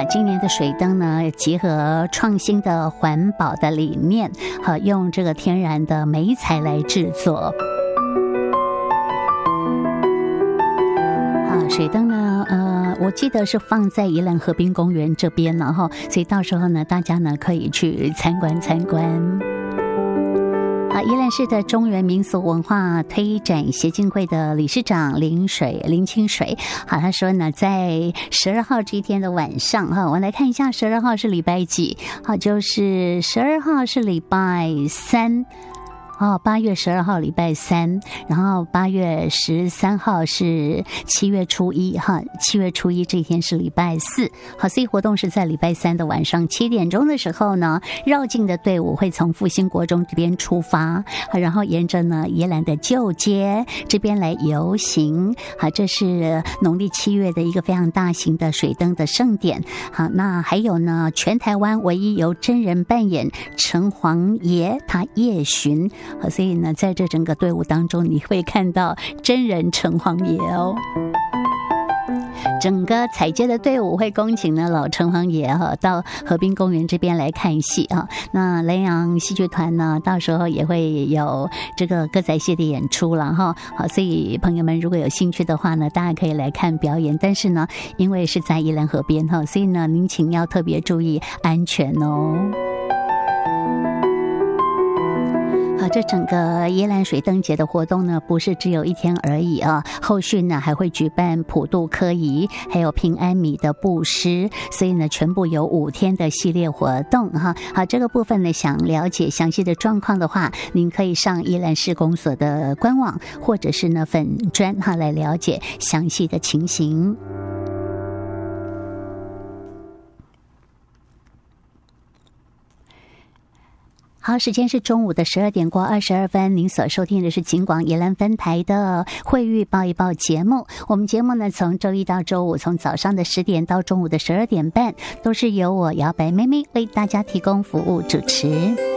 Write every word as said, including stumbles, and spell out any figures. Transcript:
今年的水灯呢，结合创新的环保的理念，好，用这个天然的媒材来制作。好，水灯呢，呃，我记得是放在宜兰河滨公园这边了哈，所以到时候呢，大家呢可以去参观参观。好，宜兰市的中原民俗文化推展协进会的理事长林水林清水，好，他说呢，在十二号这一天的晚上，哈，我们来看一下，十二号是礼拜几？好，就是十二号是礼拜三。哦，八月十二号礼拜三，然后八月十三号是七月初一哈，七月初一这一天是礼拜四。好，所以活动是在礼拜三的晚上七点钟的时候呢，绕境的队伍会从复兴国中这边出发，然后沿着呢宜兰的旧街这边来游行。好，这是农历七月的一个非常大型的水灯的盛典。好，那还有呢，全台湾唯一由真人扮演城隍爷他夜巡。好，所以呢，在这整个队伍当中，你会看到真人城隍爷哦。整个踩街的队伍会恭请呢老城隍爷哈到河滨公园这边来看戏啊。那南洋戏剧团呢，到时候也会有这个歌仔戏的演出了哈。好，所以朋友们如果有兴趣的话呢，大家可以来看表演。但是呢，因为是在宜兰河边哈，所以呢，您请要特别注意安全哦。好，这整个宜兰水灯节的活动呢，不是只有一天而已啊，后续呢还会举办普渡科仪，还有平安米的布施，所以呢，全部有五天的系列活动哈。好，这个部分呢，想了解详细的状况的话，您可以上宜兰市公所的官网，或者是呢粉专哈来了解详细的情形。好，时间是中午的十二点过二十二分，您所收听的是警广宜兰分台的慧玉报一报节目。我们节目呢，从周一到周五，从早上的十点到中午的十二点半，都是由我摇摆妹妹为大家提供服务主持。